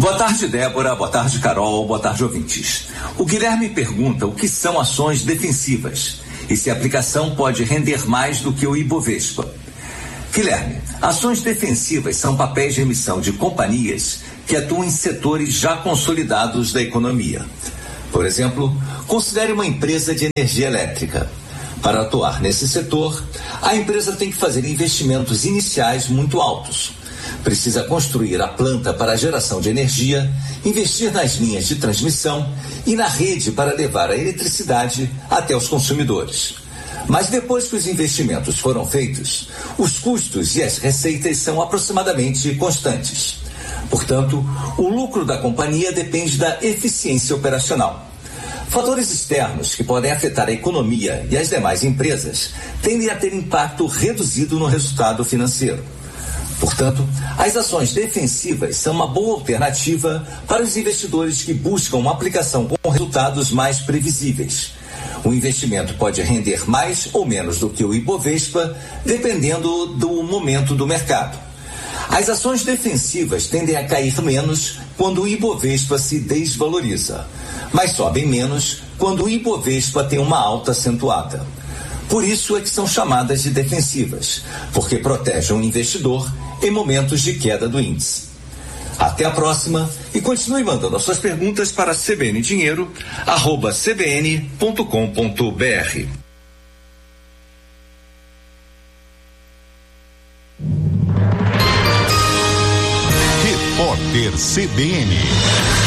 Boa tarde, Débora. Boa tarde, Carol. Boa tarde, ouvintes. O Guilherme pergunta o que são ações defensivas e se a aplicação pode render mais do que o Ibovespa. Guilherme, ações defensivas são papéis de emissão de companhias que atuam em setores já consolidados da economia. Por exemplo, considere uma empresa de energia elétrica. Para atuar nesse setor, a empresa tem que fazer investimentos iniciais muito altos. Precisa construir a planta para a geração de energia, investir nas linhas de transmissão e na rede para levar a eletricidade até os consumidores. Mas depois que os investimentos foram feitos, os custos e as receitas são aproximadamente constantes. Portanto, o lucro da companhia depende da eficiência operacional. Fatores externos que podem afetar a economia e as demais empresas tendem a ter impacto reduzido no resultado financeiro. Portanto, as ações defensivas são uma boa alternativa para os investidores que buscam uma aplicação com resultados mais previsíveis. O investimento pode render mais ou menos do que o Ibovespa, dependendo do momento do mercado. As ações defensivas tendem a cair menos quando o Ibovespa se desvaloriza, mas sobem menos quando o Ibovespa tem uma alta acentuada. Por isso é que são chamadas de defensivas, porque protegem o investidor em momentos de queda do índice. Até a próxima e continue mandando as suas perguntas para cbndinheiro@cbn.com.br. Repórter CBN.